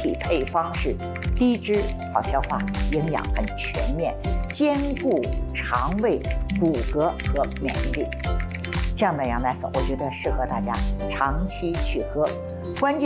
体配方是低脂、好消化、营养很全面，兼顾肠胃、骨骼和免疫力。这样的羊奶粉，我觉得适合大家长期去喝。关键